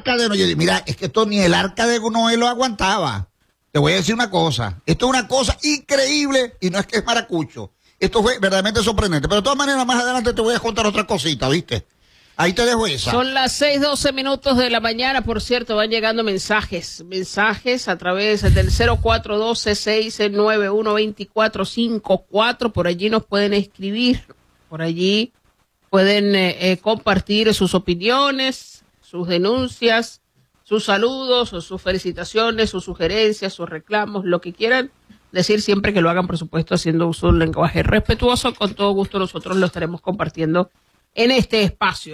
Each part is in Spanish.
arca de Noé. Yo digo, mira, es que esto ni el arca de Noé lo aguantaba. Te voy a decir una cosa. Esto es una cosa increíble y no es que es maracucho. Esto fue verdaderamente sorprendente. Pero de todas maneras, más adelante te voy a contar otra cosita, ¿viste? Ahí te dejo esa. Son las 6:12 de la mañana. Por cierto, van llegando mensajes a través del 0412-691-2454. Por allí nos pueden escribir, por allí pueden compartir sus opiniones, sus denuncias, sus saludos, o sus felicitaciones, sus sugerencias, sus reclamos, lo que quieran decir, siempre que lo hagan, por supuesto, haciendo uso de un lenguaje respetuoso. Con todo gusto nosotros lo estaremos compartiendo en este espacio.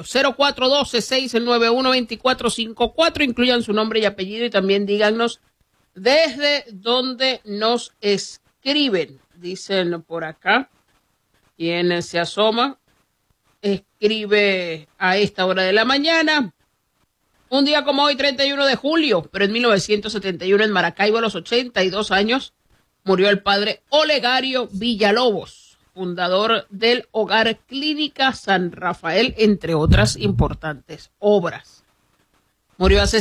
0412-691-2454. Incluyan su nombre y apellido y también díganos desde dónde nos escriben. Dicen por acá, quien se asoma, escribe a esta hora de la mañana. Un día como hoy, 31 de julio, pero en 1971 en Maracaibo, a los 82 años, murió el padre Olegario Villalobos, fundador del Hogar Clínica San Rafael, entre otras importantes obras. Murió hace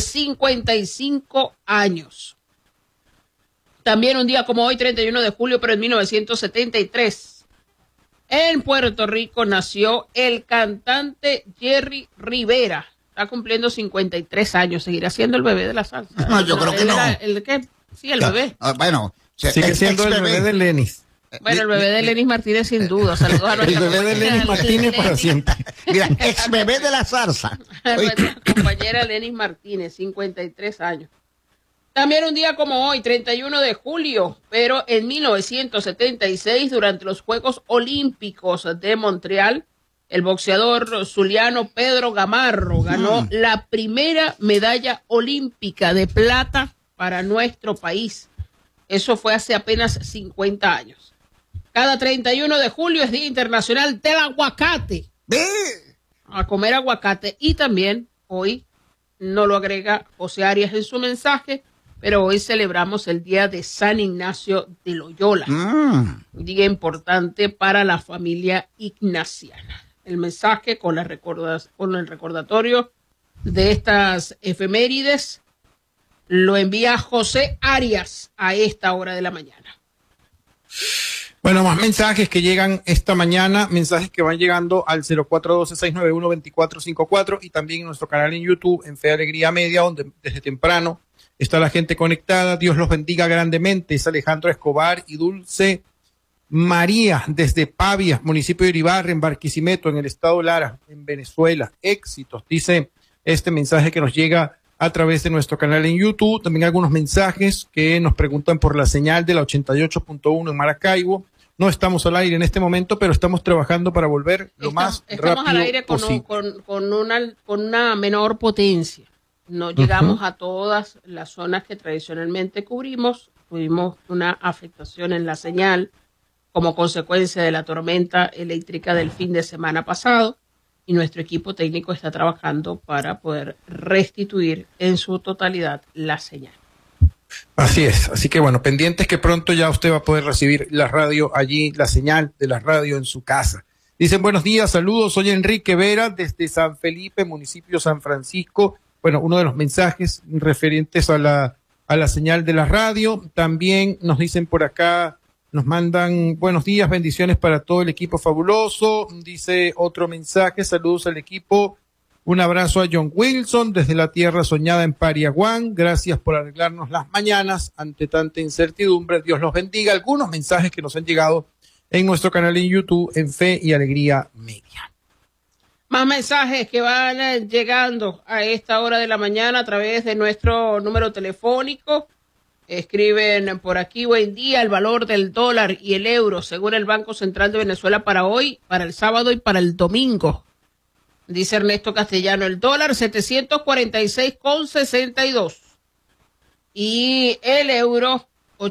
55 años. También un día como hoy, 31 de julio, pero en 1973, en Puerto Rico nació el cantante Jerry Rivera. Está cumpliendo 53 años. ¿Seguirá siendo el bebé de la salsa? No, yo creo que no. ¿El qué? Sí, el bebé. Bueno, sigue siendo el bebé de Lenis. Bueno, el bebé de Lenis Martínez, sin duda. Saludos a nuestra el bebé de Lenis Martínez para siempre. Mira, ex bebé de la zarza. Nuestra compañera Lenis Martínez, 53 años. También un día como hoy, 31 de julio, pero en 1976, durante los Juegos Olímpicos de Montreal, el boxeador zuliano Pedro Gamarro ganó la primera medalla olímpica de plata para nuestro país. Eso fue hace apenas 50 años. Cada 31 de julio es Día Internacional del Aguacate. A comer aguacate. Y también hoy, no lo agrega José Arias en su mensaje, pero hoy celebramos el Día de San Ignacio de Loyola. Un día importante para la familia ignaciana. El mensaje con el recordatorio de estas efemérides lo envía José Arias a esta hora de la mañana. Bueno, más mensajes que llegan esta mañana, mensajes que van llegando al 0412-691-2454 y también en nuestro canal en YouTube, en Fe Alegría Media, donde desde temprano está la gente conectada. Dios los bendiga grandemente. Es Alejandro Escobar y Dulce María desde Pavia, municipio de Iribarren, en Barquisimeto, en el estado Lara, en Venezuela. Éxitos, dice este mensaje que nos llega a través de nuestro canal en YouTube. También algunos mensajes que nos preguntan por la señal de la 88.1 en Maracaibo. No estamos al aire en este momento, pero estamos trabajando para volver lo más rápido estamos al aire posible. con una menor potencia. No llegamos a todas las zonas que tradicionalmente cubrimos. Tuvimos una afectación en la señal como consecuencia de la tormenta eléctrica del fin de semana pasado, y nuestro equipo técnico está trabajando para poder restituir en su totalidad la señal. Así es, así que bueno, pendientes que pronto ya usted va a poder recibir la radio allí, la señal de la radio en su casa. Dicen buenos días, saludos, soy Enrique Vera desde San Felipe, municipio San Francisco. Bueno, uno de los mensajes referentes a la señal de la radio. También nos dicen por acá, nos mandan buenos días, bendiciones para todo el equipo fabuloso. Dice otro mensaje, saludos al equipo. Un abrazo a John Wilson desde la tierra soñada en Pariaguán. Gracias por arreglarnos las mañanas ante tanta incertidumbre. Dios los bendiga. Algunos mensajes que nos han llegado en nuestro canal en YouTube, en Fe y Alegría Media. Más mensajes que van llegando a esta hora de la mañana a través de nuestro número telefónico. Escriben por aquí, buen día, el valor del dólar y el euro según el Banco Central de Venezuela para hoy, para el sábado y para el domingo. Dice Ernesto Castellano, el dólar 746,62 y el euro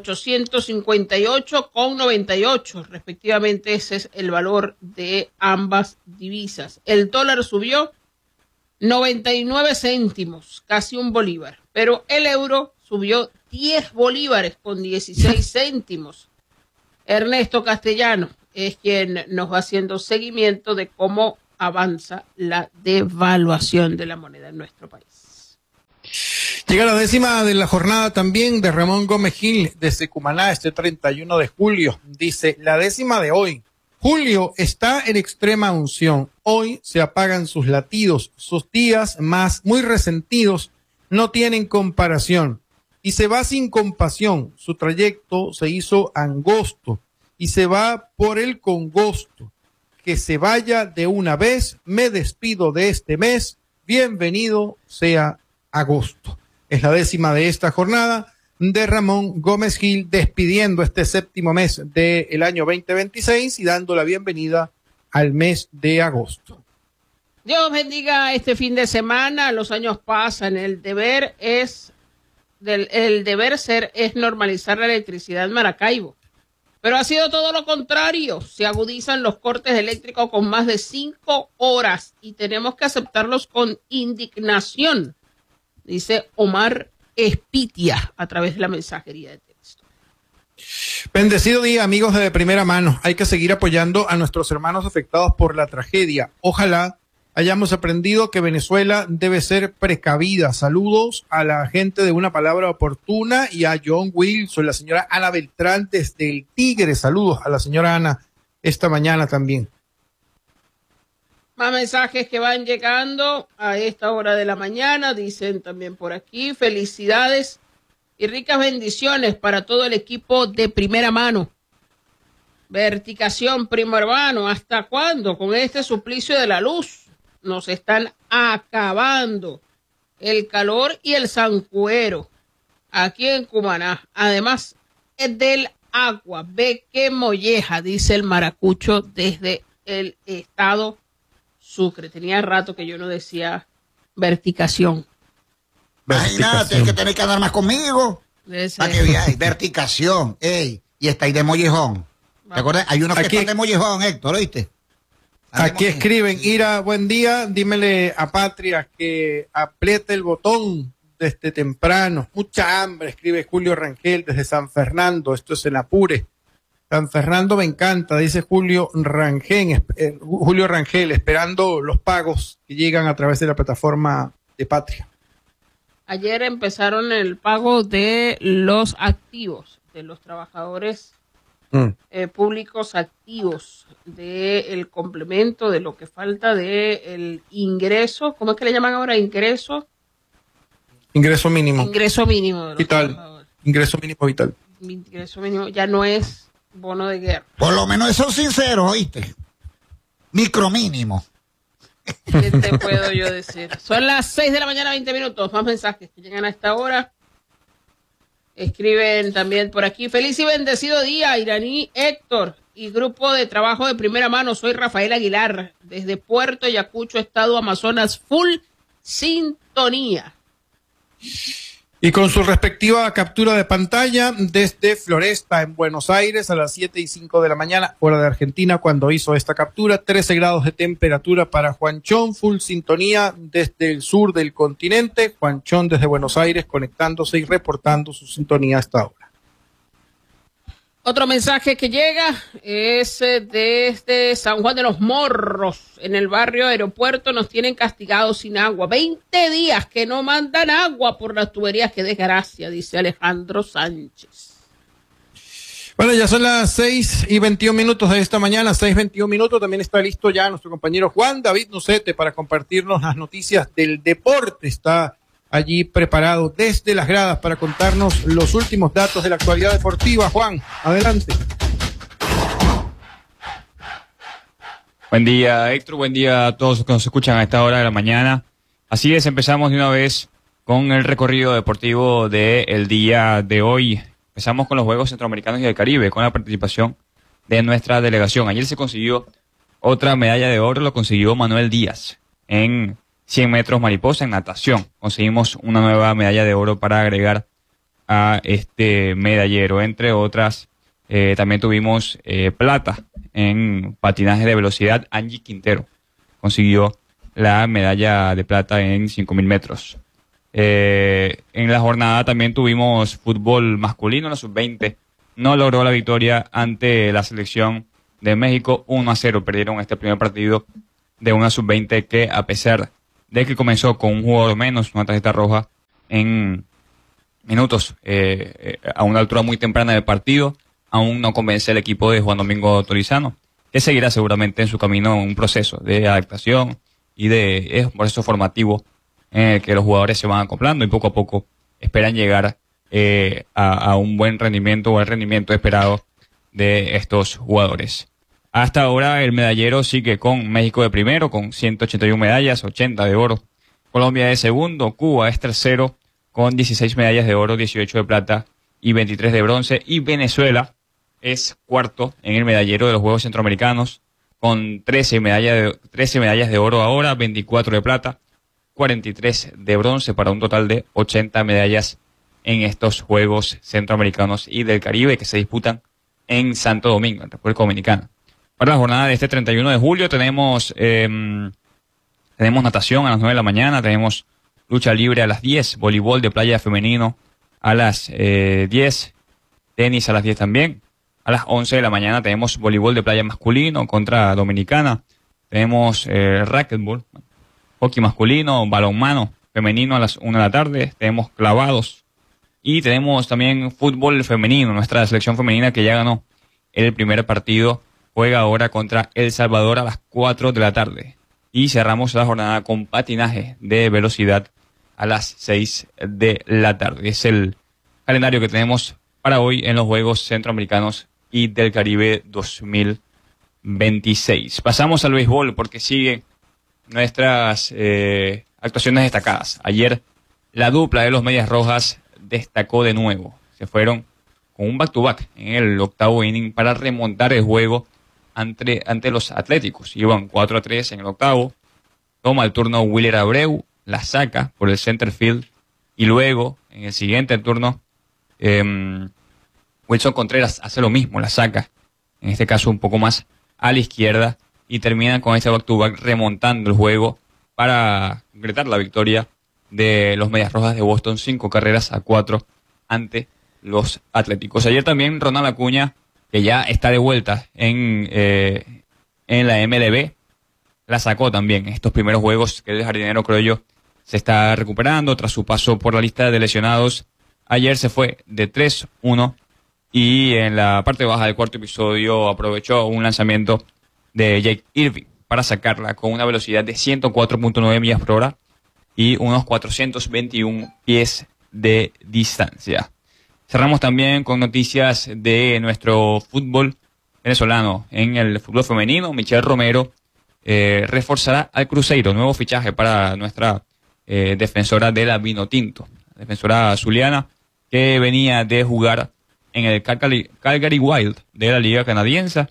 858,98, respectivamente. Ese es el valor de ambas divisas. El dólar subió 99 céntimos, casi un bolívar, pero el euro subió 10 bolívares con 16 céntimos. Ernesto Castellano es quien nos va haciendo seguimiento de cómo avanza la devaluación de la moneda en nuestro país. Llega la 10ª de la jornada también de Ramón Gómez Gil desde Cumaná, este 31 de julio. Dice, la 10ª de hoy. Julio está en extrema unción. Hoy se apagan sus latidos. Sus días más muy resentidos no tienen comparación. Y se va sin compasión. Su trayecto se hizo angosto y se va por él con gusto. Que se vaya de una vez. Me despido de este mes. Bienvenido sea agosto. Es la 10ª de esta jornada de Ramón Gómez Gil, despidiendo este 7º mes del año 2026 y dando la bienvenida al mes de agosto. Dios bendiga este fin de semana. Los años pasan. El deber ser es normalizar la electricidad en Maracaibo. Pero ha sido todo lo contrario. Se agudizan los cortes eléctricos con más de 5 horas y tenemos que aceptarlos con indignación, dice Omar Espitia a través de la mensajería de texto. Bendecido día, amigos de Primera Mano. Hay que seguir apoyando a nuestros hermanos afectados por la tragedia. Ojalá hayamos aprendido que Venezuela debe ser precavida. Saludos a la gente de Una Palabra Oportuna y a John Wilson, la señora Ana Beltrán desde El Tigre. Saludos a la señora Ana esta mañana también. Más mensajes que van llegando a esta hora de la mañana. Dicen también por aquí, felicidades y ricas bendiciones para todo el equipo de Primera Mano. Verticación, Primo Hermano, ¿hasta cuándo? Con este suplicio de la luz nos están acabando el calor y el zancuero aquí en Cumaná. Además del agua, ve qué molleja, dice el maracucho desde el estado Sucre. Tenía rato que yo no decía verticación. Imagínate, tienes que tener que andar más conmigo. Para que veáis, verticación. Ey, y está ahí de mollejón. ¿Te acuerdas? Hay unos que están de mollejón, Héctor, ¿oíste? Aquí escriben, Ira, buen día, dímele a Patria que apriete el botón desde temprano. Mucha hambre, escribe Julio Rangel desde San Fernando, esto es en Apure. San Fernando me encanta, dice Julio Rangel, esperando los pagos que llegan a través de la plataforma de Patria. Ayer empezaron el pago de los activos, de los trabajadores públicos activos, del complemento, de lo que falta del ingreso. ¿Cómo es que le llaman ahora? Ingreso mínimo. Ingreso mínimo. Vital. Ingreso mínimo vital. Ingreso mínimo ya no es bono de guerra. Por lo menos son sinceros, ¿oíste? Micromínimo. ¿Qué te puedo yo decir? Son las 6 de la mañana, 20 minutos. Más mensajes que llegan a esta hora. Escriben también por aquí. Feliz y bendecido día, Iraní, Héctor y grupo de trabajo de Primera Mano. Soy Rafael Aguilar, desde Puerto Ayacucho, estado Amazonas, full sintonía. Y con su respectiva captura de pantalla desde Floresta, en Buenos Aires, a las 7:05 de la mañana, hora de Argentina, cuando hizo esta captura. 13 grados de temperatura para Juanchón, full sintonía desde el sur del continente. Juanchón desde Buenos Aires conectándose y reportando su sintonía hasta ahora. Otro mensaje que llega es desde San Juan de los Morros, en el barrio Aeropuerto. Nos tienen castigados sin agua. 20 días que no mandan agua por las tuberías. Qué desgracia, dice Alejandro Sánchez. Bueno, ya son las 6:21 de esta mañana, 6:21. También está listo ya nuestro compañero Juan David Nucete para compartirnos las noticias del deporte. Está allí preparado desde las gradas para contarnos los últimos datos de la actualidad deportiva. Juan, adelante. Buen día, Héctor. Buen día a todos los que nos escuchan a esta hora de la mañana. Así es, empezamos de una vez con el recorrido deportivo del día de hoy. Empezamos con los Juegos Centroamericanos y del Caribe, con la participación de nuestra delegación. Ayer se consiguió otra medalla de oro, lo consiguió Manuel Díaz en 100 metros mariposa en natación. Conseguimos una nueva medalla de oro para agregar a este medallero. Entre otras, también tuvimos plata en patinaje de velocidad. Angie Quintero consiguió la medalla de plata en 5.000 metros. En la jornada también tuvimos fútbol masculino. La sub-20 no logró la victoria ante la selección de México. 1-0 perdieron este primer partido de una sub-20 que, a pesar de que comenzó con un jugador menos, una tarjeta roja, en minutos a una altura muy temprana del partido. Aún no convence el equipo de Juan Domingo Torizano, que seguirá seguramente en su camino un proceso de adaptación y de un proceso formativo en el que los jugadores se van acoplando y poco a poco esperan llegar a un buen rendimiento o al rendimiento esperado de estos jugadores. Hasta ahora el medallero sigue con México de primero con 181 medallas, 80 de oro. Colombia de segundo, Cuba es tercero con 16 medallas de oro, 18 de plata y 23 de bronce. Y Venezuela es cuarto en el medallero de los Juegos Centroamericanos con 13 medallas de oro ahora, 24 de plata, 43 de bronce para un total de 80 medallas en estos Juegos Centroamericanos y del Caribe que se disputan en Santo Domingo, en República Dominicana. Para la jornada de este 31 de julio tenemos natación a las 9 de la mañana, tenemos lucha libre a las 10, voleibol de playa femenino a las 10, tenis a las 10 también. A las 11 de la mañana tenemos voleibol de playa masculino contra Dominicana. Tenemos racquetball, hockey masculino, balonmano femenino a las 1 de la tarde. Tenemos clavados. Y tenemos también fútbol femenino. Nuestra selección femenina que ya ganó el primer partido juega ahora contra El Salvador a las 4 de la tarde. Y cerramos la jornada con patinaje de velocidad a las 6 de la tarde. Es el calendario que tenemos para hoy en los Juegos Centroamericanos y del Caribe 2026. Pasamos al béisbol porque siguen nuestras actuaciones destacadas. Ayer la dupla de los Medias Rojas destacó de nuevo. Se fueron con un back-to-back en el octavo inning para remontar el juego ante los Atléticos. Iban 4-3 en el octavo. Toma el turno Willer Abreu, la saca por el center field y luego en el siguiente turno Wilson Contreras hace lo mismo, la saca, en este caso un poco más a la izquierda, y termina con este back-to-back remontando el juego para concretar la victoria de los Medias Rojas de Boston, 5-4 ante los Atléticos. Ayer también Ronald Acuña, que ya está de vuelta en la MLB, la sacó también en estos primeros juegos que el jardinero criollo se está recuperando tras su paso por la lista de lesionados. Ayer se fue de 3-1 y en la parte baja del cuarto episodio aprovechó un lanzamiento de Jake Irving para sacarla con una velocidad de 104.9 millas por hora y unos 421 pies de distancia. Cerramos también con noticias de nuestro fútbol venezolano. En el fútbol femenino, Michelle Romero reforzará al Cruzeiro, nuevo fichaje para nuestra defensora de la Vinotinto, defensora zuliana que venía de jugar en el Calgary Wild de la liga canadiense.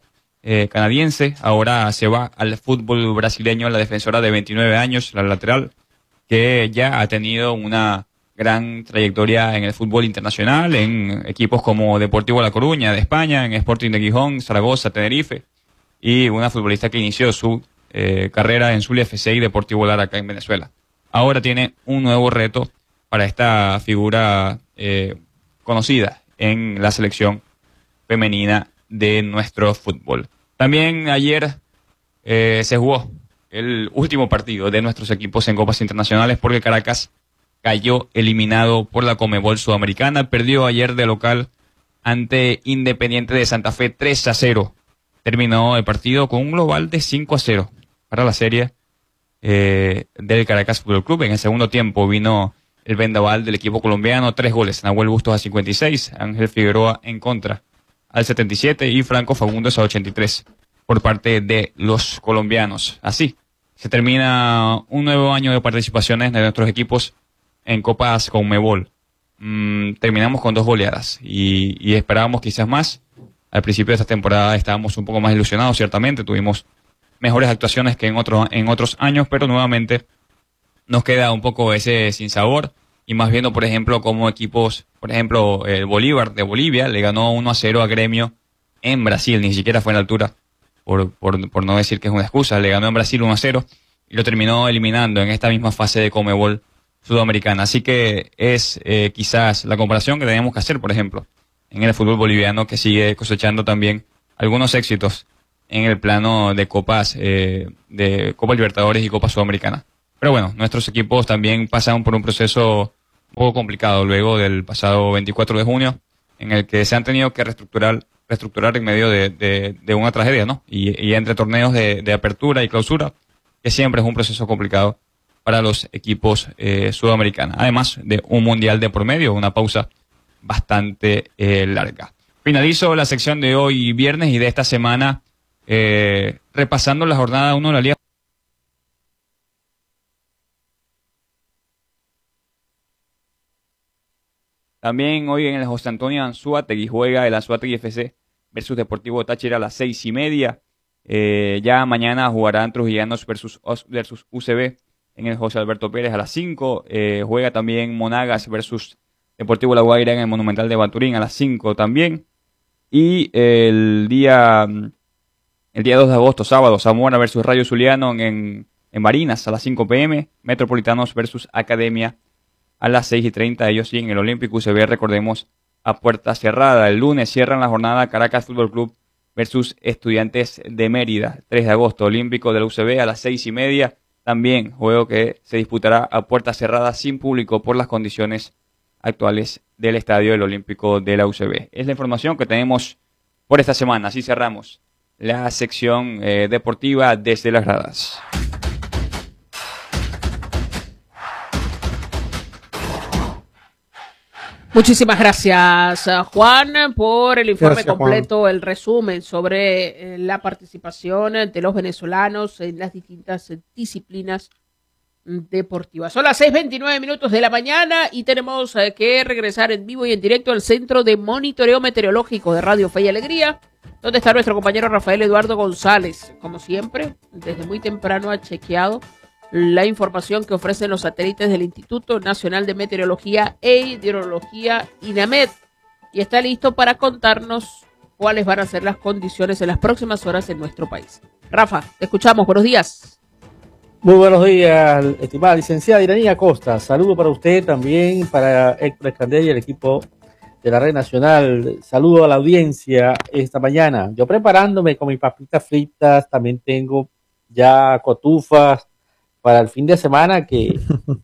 Ahora se va al fútbol brasileño, la defensora de 29 años, la lateral, que ya ha tenido una gran trayectoria en el fútbol internacional, en equipos como Deportivo La Coruña de España, en Sporting de Gijón, Zaragoza, Tenerife, y una futbolista que inició su carrera en Zulia FC y Deportivo Lara acá en Venezuela. Ahora tiene un nuevo reto para esta figura conocida en la selección femenina de nuestro fútbol. También ayer se jugó el último partido de nuestros equipos en copas internacionales porque Caracas cayó eliminado por la Conmebol Sudamericana. Perdió ayer de local ante Independiente de Santa Fe 3-0. Terminó el partido con un global de 5-0 para la serie del Caracas Fútbol Club. En el segundo tiempo vino el vendaval del equipo colombiano, 3 goles. Nahuel Bustos a 56, Ángel Figueroa en contra al 77 y Franco Fagundes a 83 por parte de los colombianos. Así se termina un nuevo año de participaciones de nuestros equipos en Copas Conmebol. Terminamos con 2 goleadas y esperábamos quizás más. Al principio de esta temporada estábamos un poco más ilusionados, ciertamente. Tuvimos mejores actuaciones que en otros años, pero nuevamente nos queda un poco ese sinsabor. Y más viendo, por ejemplo, como equipos, por ejemplo, el Bolívar de Bolivia le ganó 1-0 a Gremio en Brasil. Ni siquiera fue en la altura, por no decir que es una excusa. Le ganó en Brasil 1-0 y lo terminó eliminando en esta misma fase de Conmebol Sudamericana. Así que es quizás la comparación que tenemos que hacer, por ejemplo, en el fútbol boliviano, que sigue cosechando también algunos éxitos en el plano de copas, de Copa Libertadores y Copa Sudamericana. Pero bueno, nuestros equipos también pasan por un proceso un poco complicado luego del pasado 24 de junio, en el que se han tenido que reestructurar en medio de una tragedia, ¿no? Y entre torneos de apertura y clausura, que siempre es un proceso complicado para los equipos sudamericanos, además de un mundial de por medio, una pausa bastante larga. Finalizo la sección de hoy viernes y de esta semana repasando la jornada 1 de la Liga. También hoy en el José Antonio Anzoátegui juega el Anzoátegui FC versus Deportivo Táchira a las 6:30. Ya mañana jugarán Trujillanos versus UCB en el José Alberto Pérez a las 5. Juega también Monagas versus Deportivo La Guaira en el Monumental de Baturín a las 5 también. Y el día 2 de agosto, sábado, Zamora versus Rayo Zuliano en Barinas a las 5 p.m. Metropolitanos versus Academia a las 6:30, ellos sí en el Olímpico UCB, recordemos, a puerta cerrada. El lunes cierran la jornada Caracas Fútbol Club versus Estudiantes de Mérida, 3 de agosto, Olímpico del UCB a las 6:30, también juego que se disputará a puerta cerrada sin público por las condiciones actuales del estadio del Olímpico de la UCB. Es la información que tenemos por esta semana, así cerramos la sección deportiva desde las gradas. Muchísimas gracias, Juan, por el informe Gracias, completo, Juan. el resumen sobre la participación de los venezolanos en las distintas disciplinas deportivas. Son las 6:29 de la mañana y tenemos que regresar en vivo y en directo al Centro de Monitoreo Meteorológico de Radio Fe y Alegría, donde está nuestro compañero Rafael Eduardo González. Como siempre, desde muy temprano ha chequeado la información que ofrecen los satélites del Instituto Nacional de Meteorología e Hidrología, INAMED, y está listo para contarnos cuáles van a ser las condiciones en las próximas horas en nuestro país. Rafa, te escuchamos. Buenos días. Muy buenos días, estimada licenciada Iranía Costa. Saludo para usted también, para Héctor Escandella y el equipo de la Red Nacional. Saludo a la audiencia esta mañana. Yo preparándome con mis papitas fritas, también tengo ya cotufas para el fin de semana que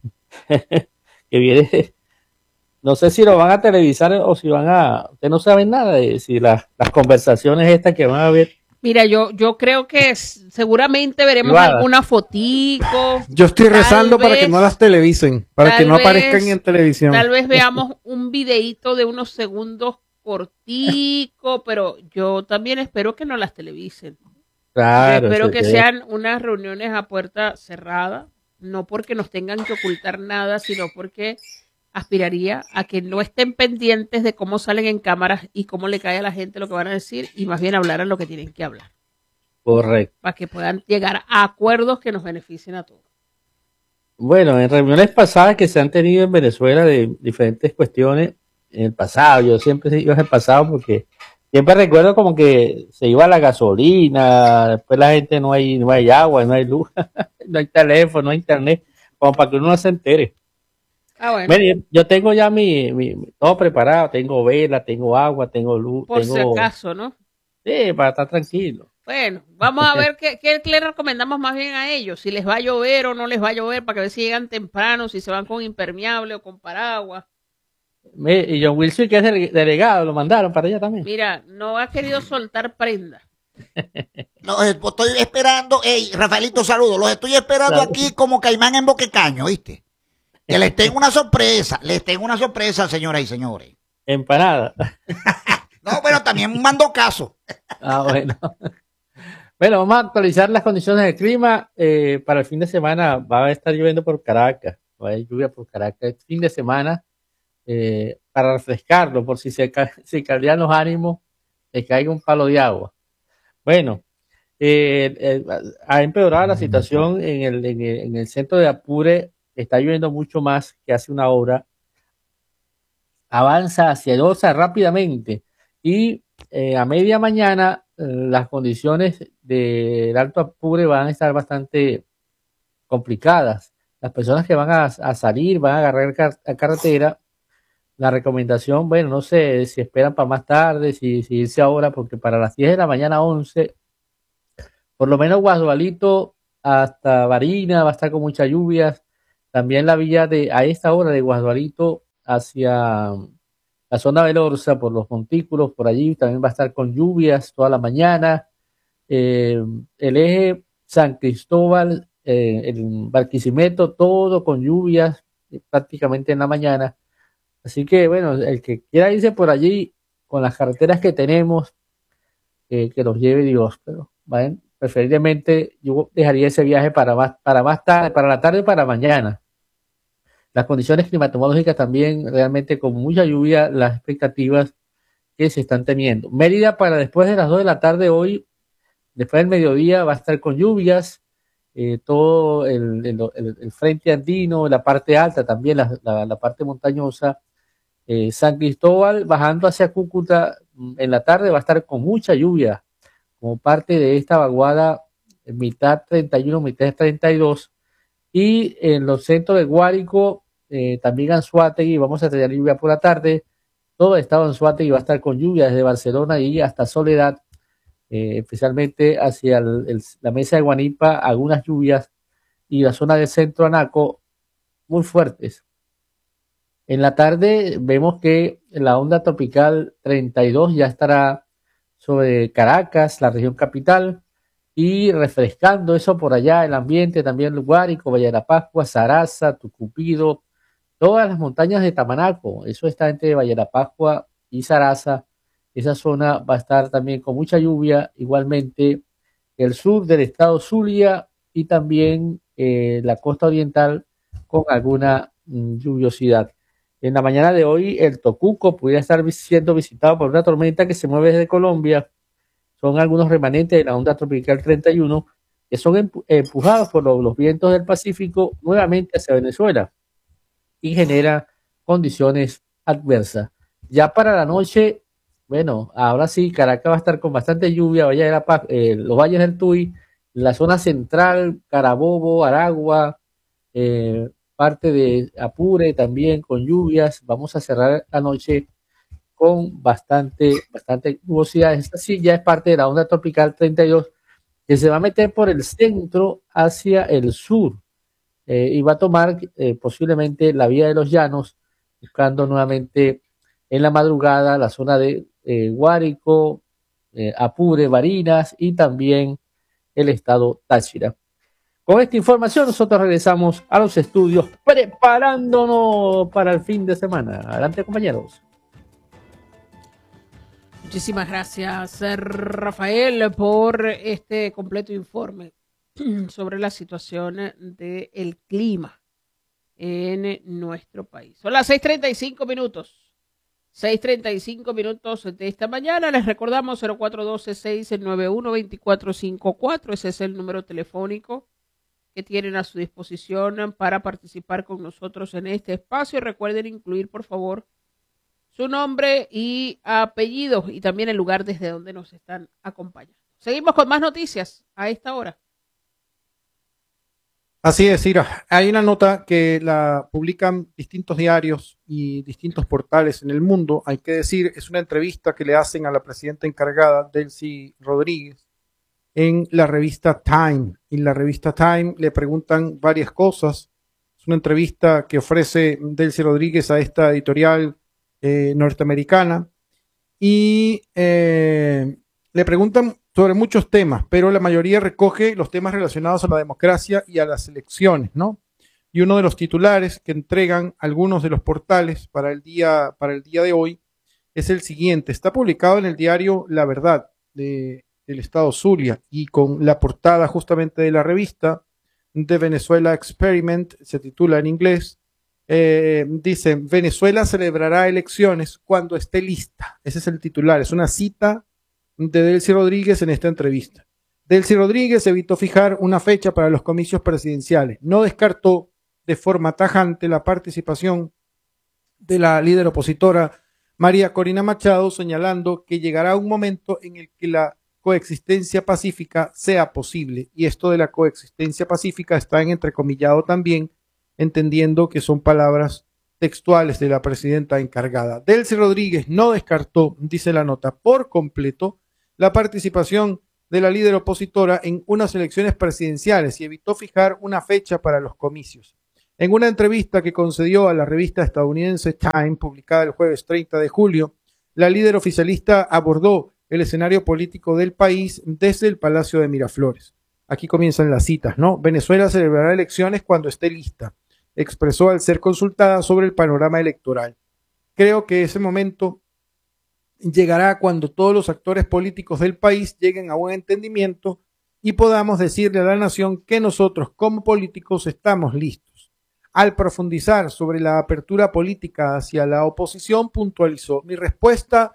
viene. No sé si lo van a televisar o si van a... Ustedes no saben nada de si las conversaciones estas que van a ver. Mira, yo creo que seguramente veremos Privada. alguna fotico. Yo estoy rezando para vez- que no las televisen, para tal que no vez- aparezcan en televisión. Tal vez veamos un videíto de unos segundos cortico, pero yo también espero que no las televisen. Claro. Espero sí, que sí. sean unas reuniones a puerta cerrada, no porque nos tengan que ocultar nada, sino porque aspiraría a que no estén pendientes de cómo salen en cámaras y cómo le cae a la gente lo que van a decir, y más bien hablaran lo que tienen que hablar, Correcto. para que puedan llegar a acuerdos que nos beneficien a todos. Bueno, en reuniones pasadas que se han tenido en Venezuela de diferentes cuestiones, en el pasado, yo siempre digo en el pasado porque siempre recuerdo como que se iba la gasolina, después la gente no hay agua, no hay luz, no hay teléfono, no hay internet, como para que uno no se entere. Ah, bueno, Mire, yo tengo ya todo preparado, tengo vela, tengo agua, tengo luz, por si tengo, acaso, ¿no? sí, para estar tranquilo. Bueno, vamos a ver qué le recomendamos más bien a ellos, si les va a llover o no les va a llover, para que ver si llegan temprano, si se van con impermeable o con paraguas. Y John Wilson, que es delegado, lo mandaron para allá también. Mira, no ha querido soltar prenda. No, estoy esperando, Rafaelito, saludos, los estoy esperando Claro. aquí como caimán en boquecaño, ¿viste? Que les tengo una sorpresa, señoras y señores. Empanada. No, pero también mando caso. Ah, bueno. Bueno, vamos a actualizar las condiciones del clima. Para el fin de semana va a estar lloviendo por Caracas. Va a haber lluvia por Caracas el fin de semana. Para refrescarlo, por si se caldean los ánimos, le caiga un palo de agua. Bueno, ha empeorado la situación en el centro de Apure. Está lloviendo mucho más que hace una hora. Avanza hacia Loza rápidamente y a media mañana las condiciones del Alto Apure van a estar bastante complicadas. Las personas que van a salir, van a agarrar carretera, la recomendación, bueno, no sé si esperan para más tarde, si irse ahora, porque para las 10 de la mañana, 11, por lo menos Guadualito hasta Barinas va a estar con muchas lluvias. También la vía a esta hora de Guadualito hacia la zona de Lorza, por los montículos, por allí también va a estar con lluvias toda la mañana. El eje San Cristóbal, el Barquisimeto, todo con lluvias prácticamente en la mañana. Así que, bueno, el que quiera irse por allí con las carreteras que tenemos, que los lleve Dios, pero ¿vale? Preferiblemente yo dejaría ese viaje para más tarde, para la tarde, para mañana. Las condiciones climatológicas también, realmente con mucha lluvia, las expectativas que se están teniendo. Mérida para después de las 2 de la tarde hoy, después del mediodía, va a estar con lluvias, todo el frente andino, la parte alta también, la parte montañosa. San Cristóbal bajando hacia Cúcuta en la tarde va a estar con mucha lluvia, como parte de esta vaguada mitad 31, mitad 32. Y en los centros de Guárico, también Anzoátegui, vamos a tener lluvia por la tarde. Todo el estado de Anzoátegui va a estar con lluvia desde Barcelona y hasta Soledad, especialmente hacia la mesa de Guanipa, algunas lluvias, y la zona del centro Anaco muy fuertes. En la tarde vemos que la onda tropical 32 ya estará sobre Caracas, la región capital, y refrescando eso por allá, el ambiente también Guárico, Valle de la Pascua, Saraza, Tucupido, todas las montañas de Tamanaco. Eso está entre Valle de la Pascua y Saraza. Esa zona va a estar también con mucha lluvia, igualmente el sur del estado Zulia y también la costa oriental con alguna lluviosidad. En la mañana de hoy el Tocuco pudiera estar siendo visitado por una tormenta que se mueve desde Colombia. Son algunos remanentes de la onda tropical 31 que son empujados por los vientos del Pacífico nuevamente hacia Venezuela y genera condiciones adversas. Ya para la noche, bueno, ahora sí, Caracas va a estar con bastante lluvia, Valle de la Paz, los valles del Tuy, la zona central, Carabobo, Aragua, parte de Apure también con lluvias. Vamos a cerrar la noche con bastante nubosidad. Esta sí ya es parte de la onda tropical 32 que se va a meter por el centro hacia el sur y va a tomar posiblemente la vía de los llanos, buscando nuevamente en la madrugada la zona de Guárico, Apure, Barinas y también el estado Táchira. Con esta información nosotros regresamos a los estudios preparándonos para el fin de semana. Adelante, compañeros. Muchísimas gracias, Rafael, por este completo informe sobre la situación del clima en nuestro país. Son las 6:35 minutos. 6:35 minutos de esta mañana. Les recordamos 0412-691-2454. Ese es el número telefónico que tienen a su disposición para participar con nosotros en este espacio. Recuerden incluir, por favor, su nombre y apellido y también el lugar desde donde nos están acompañando. Seguimos con más noticias a esta hora. Así es, Ira. Hay una nota que la publican distintos diarios y distintos portales en el mundo. Hay que decir, es una entrevista que le hacen a la presidenta encargada, Delcy Rodríguez, en la revista Time. En la revista Time le preguntan varias cosas. Es una entrevista que ofrece Delcy Rodríguez a esta editorial norteamericana y le preguntan sobre muchos temas, pero la mayoría recoge los temas relacionados a la democracia y a las elecciones, ¿no? Y uno de los titulares que entregan algunos de los portales para el día de hoy es el siguiente. Está publicado en el diario La Verdad del estado Zulia y con la portada justamente de la revista The Venezuela Experiment, se titula en inglés. Dice, Venezuela celebrará elecciones cuando esté lista. Ese es el titular, es una cita de Delcy Rodríguez en esta entrevista. Delcy Rodríguez evitó fijar una fecha para los comicios presidenciales. No descartó de forma tajante la participación de la líder opositora María Corina Machado, señalando que llegará un momento en el que la coexistencia pacífica sea posible. Y esto de la coexistencia pacífica está en entrecomillado también, entendiendo que son palabras textuales de la presidenta encargada. Delcy Rodríguez no descartó, dice la nota, por completo la participación de la líder opositora en unas elecciones presidenciales y evitó fijar una fecha para los comicios. En una entrevista que concedió a la revista estadounidense Time, publicada el jueves 30 de julio, la líder oficialista abordó el escenario político del país desde el Palacio de Miraflores. Aquí comienzan las citas, ¿no? Venezuela celebrará elecciones cuando esté lista, expresó al ser consultada sobre el panorama electoral. Creo que ese momento llegará cuando todos los actores políticos del país lleguen a un entendimiento y podamos decirle a la nación que nosotros como políticos estamos listos. Al profundizar sobre la apertura política hacia la oposición, puntualizó: mi respuesta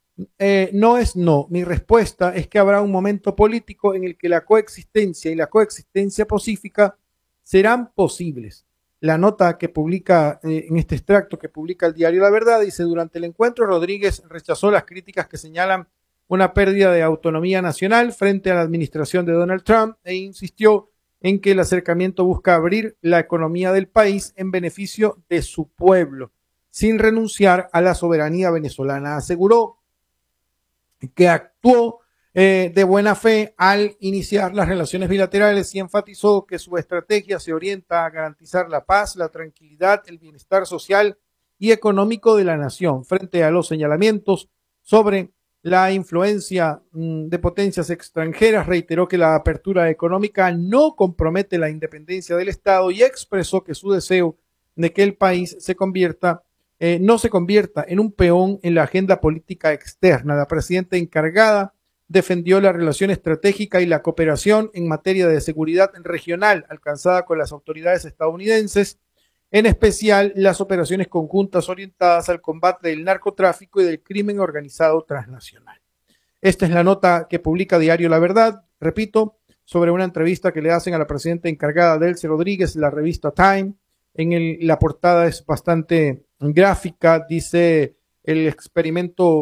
no es no, mi respuesta es que habrá un momento político en el que la coexistencia y la coexistencia pacífica serán posibles. La nota que publica en este extracto que publica el diario La Verdad dice: durante el encuentro Rodríguez rechazó las críticas que señalan una pérdida de autonomía nacional frente a la administración de Donald Trump e insistió en que el acercamiento busca abrir la economía del país en beneficio de su pueblo, sin renunciar a la soberanía venezolana. Aseguró que actuó de buena fe al iniciar las relaciones bilaterales y enfatizó que su estrategia se orienta a garantizar la paz, la tranquilidad, el bienestar social y económico de la nación. Frente a los señalamientos sobre la influencia de potencias extranjeras, reiteró que la apertura económica no compromete la independencia del Estado y expresó que su deseo de que el país no se convierta en un peón en la agenda política externa. La presidenta encargada defendió la relación estratégica y la cooperación en materia de seguridad regional alcanzada con las autoridades estadounidenses, en especial las operaciones conjuntas orientadas al combate del narcotráfico y del crimen organizado transnacional. Esta es la nota que publica Diario La Verdad, repito, sobre una entrevista que le hacen a la presidenta encargada Delcy Rodríguez, la revista Time. La portada es bastante gráfica, dice el experimento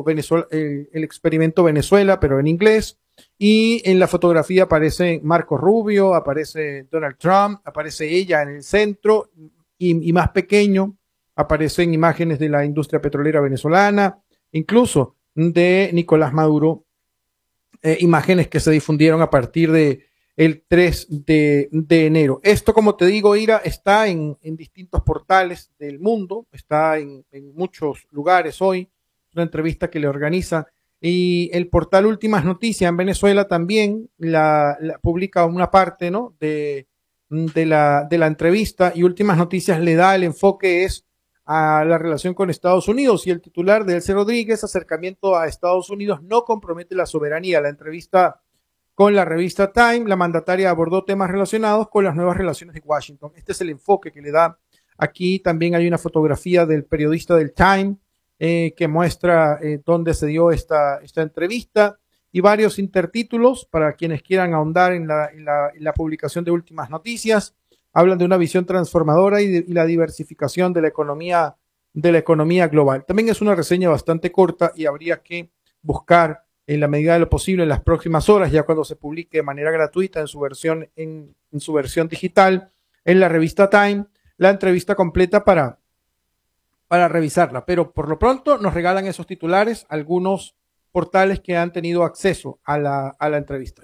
Venezuela, pero en inglés, y en la fotografía aparece Marco Rubio, aparece Donald Trump, aparece ella en el centro, y más pequeño aparecen imágenes de la industria petrolera venezolana, incluso de Nicolás Maduro, imágenes que se difundieron a partir de el 3 de enero. Esto, como te digo, Ira, está en distintos portales del mundo, está en muchos lugares hoy, una entrevista que le organiza, y el portal Últimas Noticias en Venezuela también la publica una parte, ¿no?, de la entrevista, y Últimas Noticias le da el enfoque a la relación con Estados Unidos, y el titular de Delcy Rodríguez: acercamiento a Estados Unidos no compromete la soberanía. La entrevista con la revista Time, la mandataria abordó temas relacionados con las nuevas relaciones de Washington. Este es el enfoque que le da. Aquí también hay una fotografía del periodista del Time que muestra dónde se dio esta entrevista, y varios intertítulos para quienes quieran ahondar en la publicación de Últimas Noticias. Hablan de una visión transformadora y la diversificación de la economía global. También es una reseña bastante corta y habría que buscar en la medida de lo posible en las próximas horas, ya cuando se publique de manera gratuita en su versión digital en la revista Time, la entrevista completa para revisarla. Pero por lo pronto nos regalan esos titulares algunos portales que han tenido acceso a la entrevista.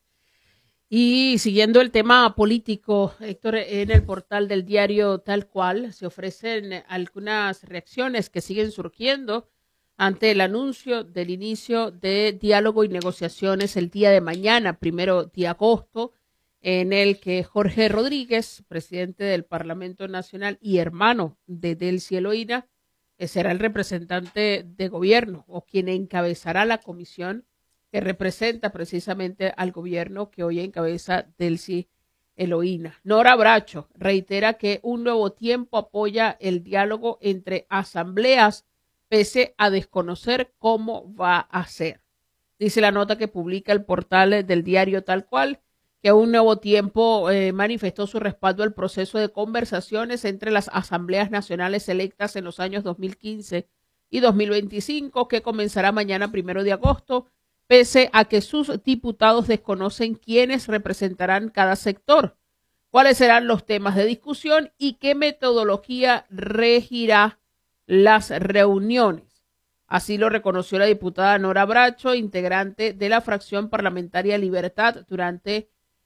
Y siguiendo el tema político, Héctor, en el portal del diario Tal Cual se ofrecen algunas reacciones que siguen surgiendo ante el anuncio del inicio de diálogo y negociaciones el día de mañana, 1 de agosto, en el que Jorge Rodríguez, presidente del Parlamento Nacional y hermano de Delcy Eloína, será el representante de gobierno o quien encabezará la comisión que representa precisamente al gobierno que hoy encabeza Delcy Eloína. Nora Bracho reitera que Un Nuevo Tiempo apoya el diálogo entre asambleas pese a desconocer cómo va a ser. Dice la nota que publica el portal del diario Tal Cual que Un Nuevo Tiempo manifestó su respaldo al proceso de conversaciones entre las asambleas nacionales electas en los años 2015 y 2025 que comenzará mañana 1 de agosto, pese a que sus diputados desconocen quiénes representarán cada sector, cuáles serán los temas de discusión y qué metodología regirá las reuniones. Así lo reconoció la diputada Nora Bracho, integrante de la fracción parlamentaria Libertad, durante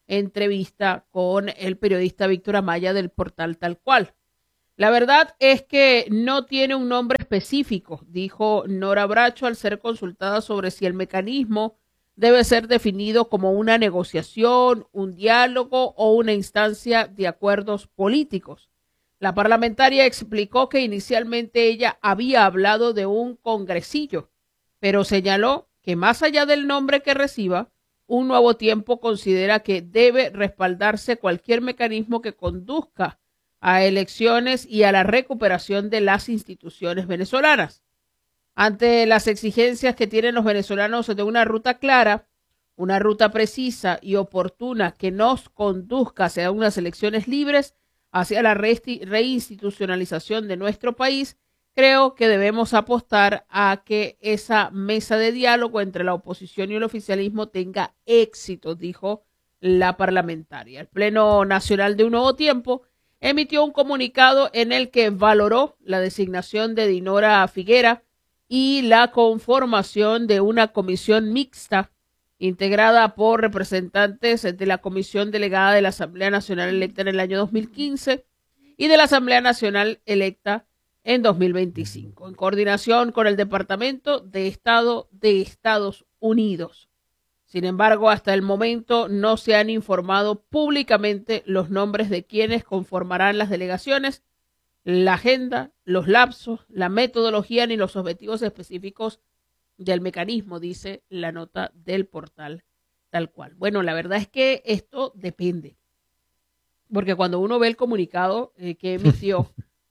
entrevista con el periodista Víctor Amaya del portal Tal Cual. La verdad es que no tiene un nombre específico, dijo Nora Bracho al ser consultada sobre si el mecanismo debe ser definido como una negociación, un diálogo o una instancia de acuerdos políticos. La parlamentaria explicó que inicialmente ella había hablado de un congresillo, pero señaló que más allá del nombre que reciba, Un Nuevo Tiempo considera que debe respaldarse cualquier mecanismo que conduzca a elecciones y a la recuperación de las instituciones venezolanas. Ante las exigencias que tienen los venezolanos de una ruta clara, una ruta precisa y oportuna que nos conduzca hacia unas elecciones libres, hacia la reinstitucionalización de nuestro país, creo que debemos apostar a que esa mesa de diálogo entre la oposición y el oficialismo tenga éxito, dijo la parlamentaria. El Pleno Nacional de Un Nuevo Tiempo emitió un comunicado en el que valoró la designación de Dinora Figuera y la conformación de una comisión mixta integrada por representantes de la Comisión Delegada de la Asamblea Nacional electa en el año 2015 y de la Asamblea Nacional electa en 2025, en coordinación con el Departamento de Estado de Estados Unidos. Sin embargo, hasta el momento no se han informado públicamente los nombres de quienes conformarán las delegaciones, la agenda, los lapsos, la metodología ni los objetivos específicos del mecanismo, dice la nota del portal Tal Cual. Bueno, la verdad es que esto depende, porque cuando uno ve el comunicado que emitió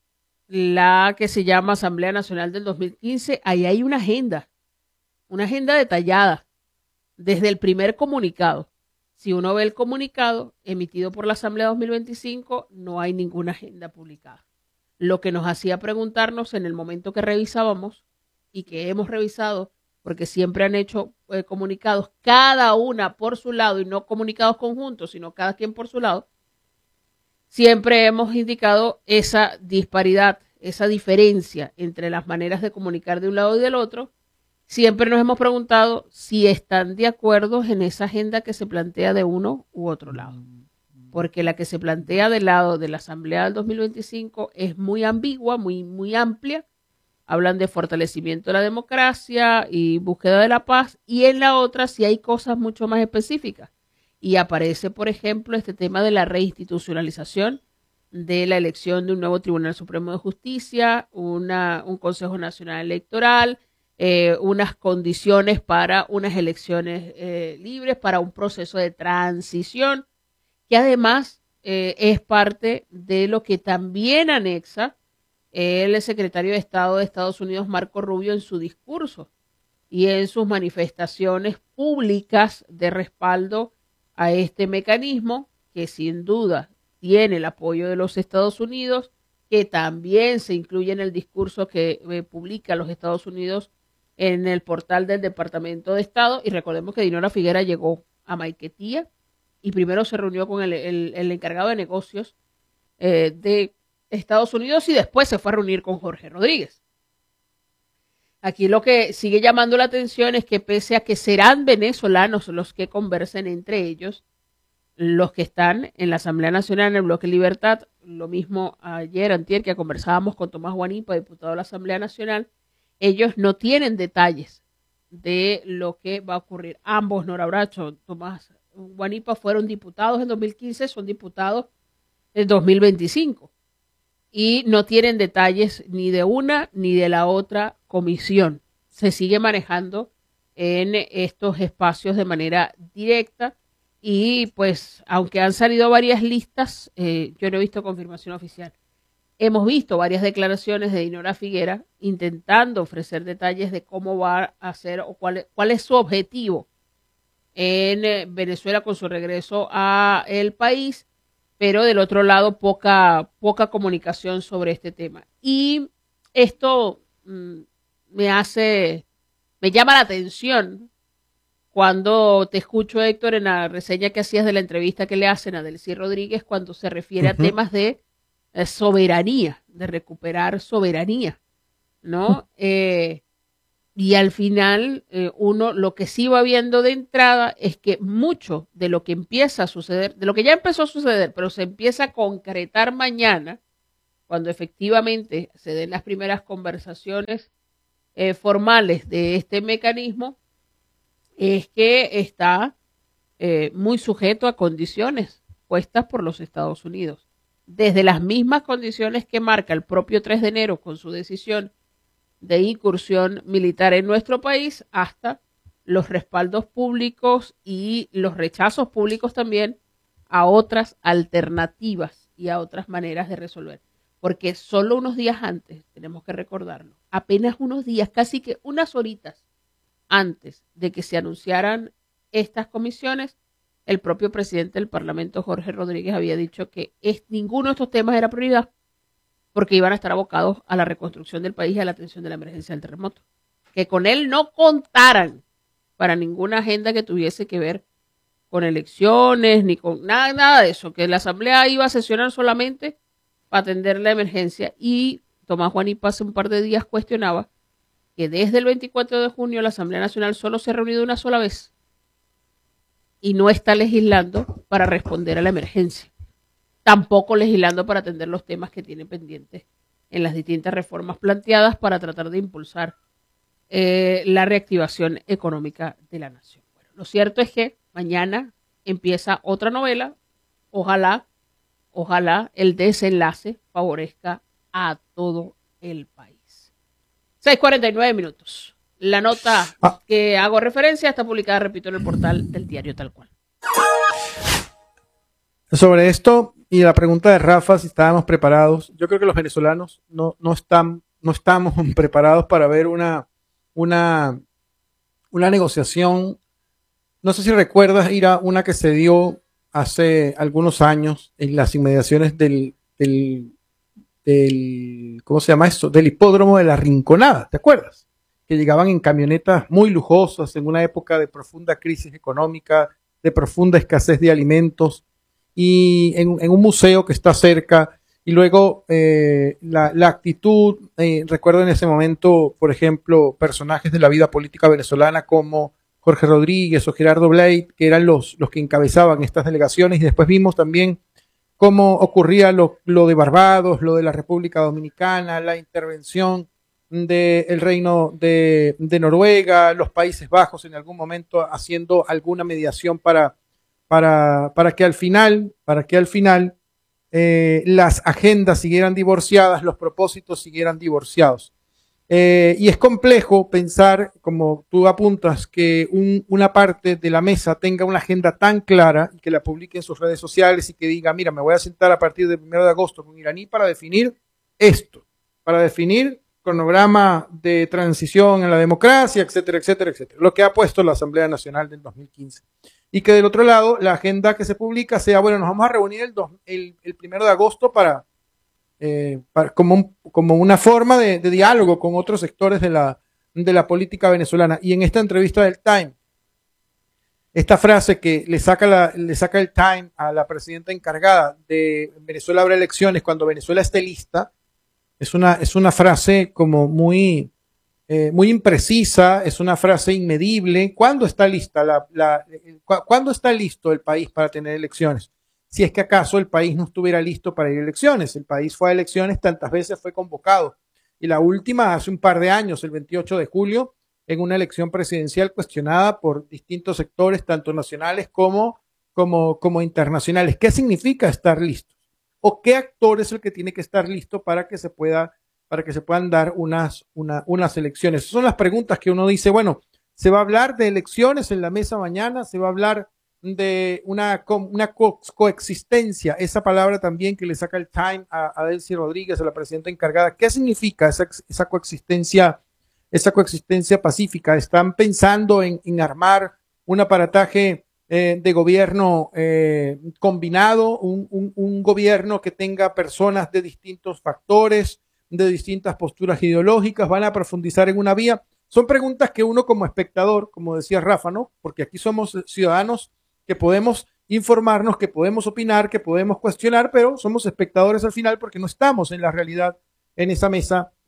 la que se llama Asamblea Nacional del 2015, ahí hay una agenda detallada desde el primer comunicado. Si uno ve el comunicado emitido por la Asamblea 2025, no hay ninguna agenda publicada. Lo que nos hacía preguntarnos en el momento que revisábamos y que hemos revisado, porque siempre han hecho comunicados cada una por su lado y no comunicados conjuntos, sino cada quien por su lado, siempre hemos indicado esa disparidad, esa diferencia entre las maneras de comunicar de un lado y del otro. Siempre nos hemos preguntado si están de acuerdo en esa agenda que se plantea de uno u otro lado. Porque la que se plantea del lado de la Asamblea del 2025 es muy ambigua, muy amplia. Hablan de fortalecimiento de la democracia y búsqueda de la paz. Y en la otra sí hay cosas mucho más específicas. Y aparece, por ejemplo, este tema de la reinstitucionalización de la elección de un nuevo Tribunal Supremo de Justicia, un Consejo Nacional Electoral, unas condiciones para unas elecciones libres, para un proceso de transición, que además es parte de lo que también anexa el secretario de Estado de Estados Unidos, Marco Rubio, en su discurso y en sus manifestaciones públicas de respaldo a este mecanismo, que sin duda tiene el apoyo de los Estados Unidos, que también se incluye en el discurso que publica los Estados Unidos en el portal del Departamento de Estado. Y recordemos que Dinora Figuera llegó a Maiquetía y primero se reunió con el encargado de negocios de Estados Unidos y después se fue a reunir con Jorge Rodríguez. Aquí lo que sigue llamando la atención es que pese a que serán venezolanos los que conversen entre ellos, los que están en la Asamblea Nacional, en el Bloque Libertad, lo mismo ayer, antier, que conversábamos con Tomás Guanipa, diputado de la Asamblea Nacional, ellos no tienen detalles de lo que va a ocurrir. Ambos, Nora Bracho, Tomás Guanipa, fueron diputados en 2015, son diputados en 2025 y no tienen detalles ni de una ni de la otra comisión. Se sigue manejando en estos espacios de manera directa y pues aunque han salido varias listas, yo no he visto confirmación oficial. Hemos visto varias declaraciones de Dinora Figuera intentando ofrecer detalles de cómo va a hacer o cuál es su objetivo en Venezuela con su regreso a el país, pero del otro lado poca comunicación sobre este tema. Y esto me llama la atención cuando te escucho, Héctor, en la reseña que hacías de la entrevista que le hacen a Delcy Rodríguez, cuando se refiere a temas de soberanía, de recuperar soberanía, ¿no? Y al final, uno lo que sí va viendo de entrada es que mucho de lo que empieza a suceder, de lo que ya empezó a suceder, pero se empieza a concretar mañana, cuando efectivamente se den las primeras conversaciones formales de este mecanismo, es que está muy sujeto a condiciones puestas por los Estados Unidos. Desde las mismas condiciones que marca el propio 3 de enero con su decisión de incursión militar en nuestro país, hasta los respaldos públicos y los rechazos públicos también a otras alternativas y a otras maneras de resolver. Porque solo unos días antes, tenemos que recordarlo, apenas unos días, casi que unas horitas antes de que se anunciaran estas comisiones, el propio presidente del Parlamento, Jorge Rodríguez, había dicho que ninguno de estos temas era prioridad, porque iban a estar abocados a la reconstrucción del país y a la atención de la emergencia del terremoto. Que con él no contaran para ninguna agenda que tuviese que ver con elecciones, ni con nada de eso, que la Asamblea iba a sesionar solamente para atender la emergencia. Y Tomás Juanipa hace un par de días cuestionaba que desde el 24 de junio la Asamblea Nacional solo se ha reunido una sola vez y no está legislando para responder a la emergencia. Tampoco legislando para atender los temas que tiene pendientes en las distintas reformas planteadas para tratar de impulsar la reactivación económica de la nación. Bueno, lo cierto es que mañana empieza otra novela. Ojalá el desenlace favorezca a todo el país. 6:49 minutos. La nota que hago referencia está publicada, repito, en el portal del diario Tal Cual. Sobre esto y la pregunta de Rafa, si estábamos preparados, yo creo que los venezolanos no estamos preparados para ver una negociación. No sé si recuerdas, Ira, una que se dio hace algunos años en las inmediaciones del ¿cómo se llama esto? Del hipódromo de la Rinconada, ¿te acuerdas? Que llegaban en camionetas muy lujosas en una época de profunda crisis económica, de profunda escasez de alimentos, y en un museo que está cerca, y luego la actitud, recuerdo en ese momento, por ejemplo, personajes de la vida política venezolana como Jorge Rodríguez o Gerardo Blade, que eran los que encabezaban estas delegaciones, y después vimos también cómo ocurría lo de Barbados, lo de la República Dominicana, la intervención del Reino de Noruega, los Países Bajos en algún momento haciendo alguna mediación para que al final las agendas siguieran divorciadas, los propósitos siguieran divorciados. Y es complejo pensar, como tú apuntas, que una parte de la mesa tenga una agenda tan clara y que la publique en sus redes sociales y que diga, mira, me voy a sentar a partir del 1 de agosto con Iraní para definir esto, para definir cronograma de transición en la democracia, etcétera, etcétera, etcétera. Lo que ha puesto la Asamblea Nacional del 2015. Y que del otro lado, la agenda que se publica sea, bueno, nos vamos a reunir el 1 de agosto como una forma de diálogo con otros sectores de la política venezolana. Y en esta entrevista del Time, esta frase que le saca el Time a la presidenta encargada de Venezuela habrá elecciones cuando Venezuela esté lista, es una frase como muy imprecisa, es una frase inmedible. ¿Cuándo está lista cuándo está listo el país para tener elecciones? Si es que acaso el país no estuviera listo para ir a elecciones. El país fue a elecciones tantas veces fue convocado. Y la última hace un par de años, el 28 de julio, en una elección presidencial cuestionada por distintos sectores, tanto nacionales como internacionales. ¿Qué significa estar listo? ¿O qué actor es el que tiene que estar listo para que se puedan dar unas elecciones? Esas son las preguntas que uno dice, bueno, ¿se va a hablar de elecciones en la mesa mañana? ¿Se va a hablar de una coexistencia? Esa palabra también que le saca el Time a Delcy Rodríguez, a la presidenta encargada. ¿Qué significa esa coexistencia pacífica? ¿Están pensando en armar un aparataje de gobierno combinado, un gobierno que tenga personas de distintos factores, de distintas posturas ideológicas? ¿Van a profundizar en una vía? Son preguntas que uno como espectador, como decía Rafa, ¿no? Porque aquí somos ciudadanos que podemos informarnos, que podemos opinar, que podemos cuestionar, pero somos espectadores al final porque no estamos en la realidad en esa mesa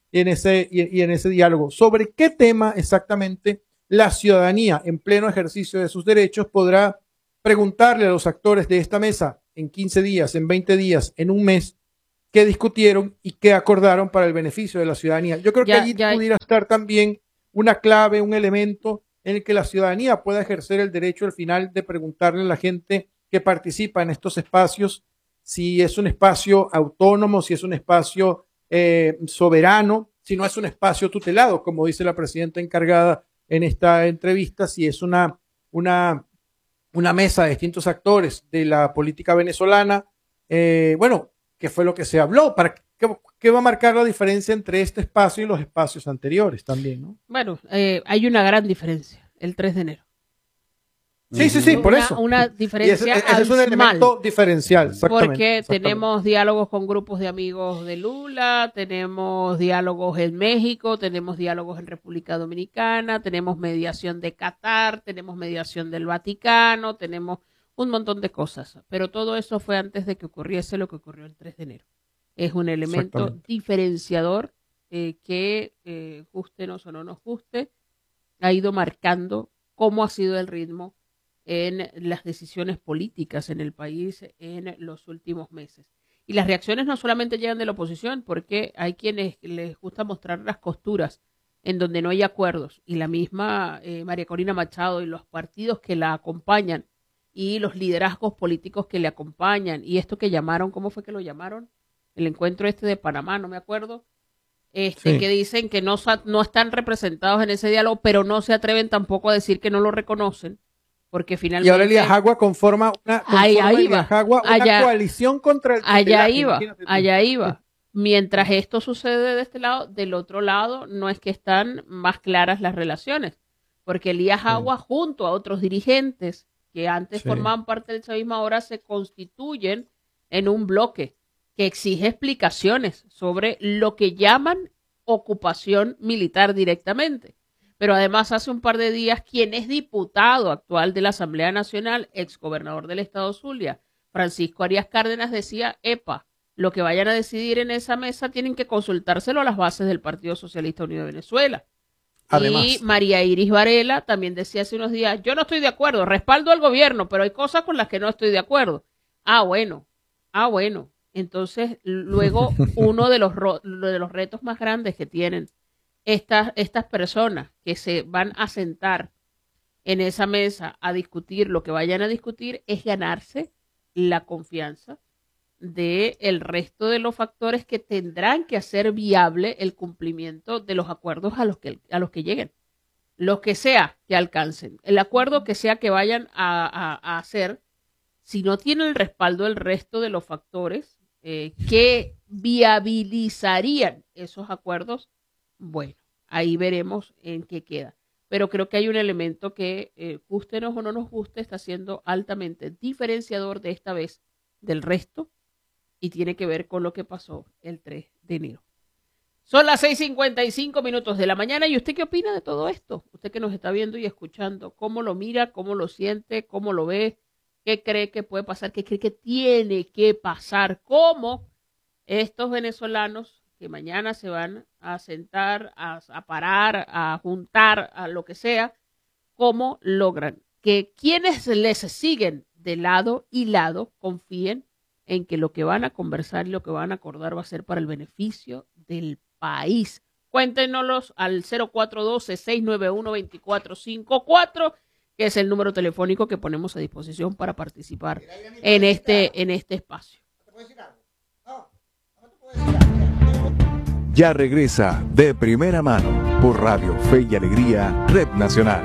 en ese diálogo. ¿Sobre qué tema exactamente la ciudadanía, en pleno ejercicio de sus derechos, podrá preguntarle a los actores de esta mesa en 15 días, en 20 días, en un mes, qué discutieron y qué acordaron para el beneficio de la ciudadanía? Yo creo que allí pudiera estar también una clave, un elemento en el que la ciudadanía pueda ejercer el derecho al final de preguntarle a la gente que participa en estos espacios si es un espacio autónomo, si es un espacio soberano, si no es un espacio tutelado, como dice la presidenta encargada en esta entrevista, si es una mesa de distintos actores de la política venezolana. Bueno, ¿qué fue lo que se habló? ¿Qué va a marcar la diferencia entre este espacio y los espacios anteriores también, ¿no? Bueno, hay una gran diferencia, el 3 de enero. Sí, por eso. Una diferencia ese es un elemento diferencial, porque tenemos diálogos con grupos de amigos de Lula, tenemos diálogos en México, tenemos diálogos en República Dominicana, tenemos mediación de Qatar, tenemos mediación del Vaticano, tenemos un montón de cosas, pero todo eso fue antes de que ocurriese lo que ocurrió el 3 de enero. Es un elemento diferenciador que, gústenos o no nos guste, ha ido marcando cómo ha sido el ritmo en las decisiones políticas en el país en los últimos meses. Y las reacciones no solamente llegan de la oposición, porque hay quienes les gusta mostrar las costuras en donde no hay acuerdos. Y la misma María Corina Machado y los partidos que la acompañan y los liderazgos políticos que le acompañan, y esto que llamaron, ¿cómo fue que lo llamaron? El encuentro de Panamá, no me acuerdo, que dicen que no están representados en ese diálogo, pero no se atreven tampoco a decir que no lo reconocen, porque finalmente... Y ahora Elías Agua conforma una coalición contra el... Allá iba. Mientras esto sucede de este lado, del otro lado no es que están más claras las relaciones, porque Elías Agua junto a otros dirigentes que antes formaban parte del chavismo ahora se constituyen en un bloque que exige explicaciones sobre lo que llaman ocupación militar directamente. Pero además hace un par de días quien es diputado actual de la Asamblea Nacional, exgobernador del estado Zulia, Francisco Arias Cárdenas, decía, lo que vayan a decidir en esa mesa tienen que consultárselo a las bases del Partido Socialista Unido de Venezuela. Además, y María Iris Varela también decía hace unos días, yo no estoy de acuerdo, respaldo al gobierno, pero hay cosas con las que no estoy de acuerdo. Bueno. Entonces, luego uno de los retos más grandes que tienen estas personas que se van a sentar en esa mesa a discutir lo que vayan a discutir es ganarse la confianza del resto de los factores que tendrán que hacer viable el cumplimiento de los acuerdos a los que lleguen, lo que sea que alcancen, el acuerdo que sea que vayan a hacer, si no tienen el respaldo del resto de los factores que viabilizarían esos acuerdos, bueno, ahí veremos en qué queda. Pero creo que hay un elemento que, gústenos o no nos guste, está siendo altamente diferenciador de esta vez del resto y tiene que ver con lo que pasó el 3 de enero. Son las 6:55 de la mañana. ¿Y usted qué opina de todo esto? Usted que nos está viendo y escuchando, ¿cómo lo mira? ¿Cómo lo siente? ¿Cómo lo ve? ¿Qué cree que puede pasar? ¿Qué cree que tiene que pasar? ¿Cómo estos venezolanos que mañana se van a sentar, a parar, a juntar, a lo que sea, cómo logran que quienes les siguen de lado y lado confíen en que lo que van a conversar y lo que van a acordar va a ser para el beneficio del país? Cuéntenoslos al 0412-691-2454, que es el número telefónico que ponemos a disposición para participar en este espacio. Ya regresa De Primera Mano por Radio Fe y Alegría, Red Nacional.